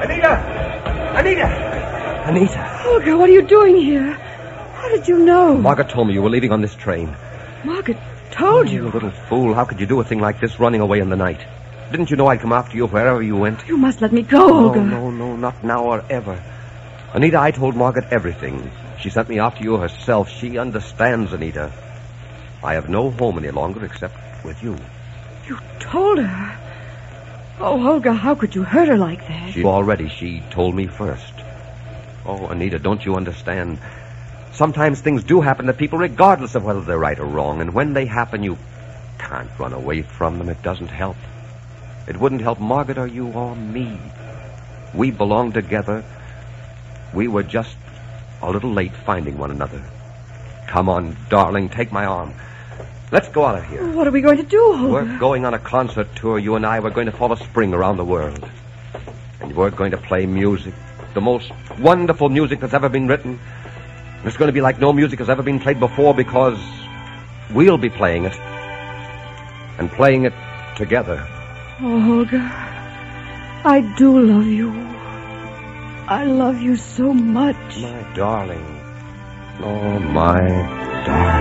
Anita! Olga, what are you doing here? How did you know? Margaret told me you were leaving on this train. Margaret told You you? little fool. How could you do a thing like this running away in the night? Didn't you know I'd come after you wherever you went? You must let me go, Olga. No, not now or ever. Anita, I told Margaret everything. She sent me after you herself. She understands, Anita. I have no home any longer except with you. You told her? Oh, Olga, how could you hurt her like that? She told me first. Oh, Anita, don't you understand? Sometimes things do happen to people regardless of whether they're right or wrong. And when they happen, you can't run away from them. It doesn't help. It wouldn't help Margaret or you or me. We belong together. We were just a little late finding one another. Come on, darling, take my arm. Let's go out of here. What are we going to do, Olga? We're going on a concert tour, you and I. We're going to follow spring around the world. And we're going to play music, the most wonderful music that's ever been written. And it's going to be like no music has ever been played before because we'll be playing it. And playing it together. Oh, Olga, I do love you. I love you so much. My darling. Oh, my darling.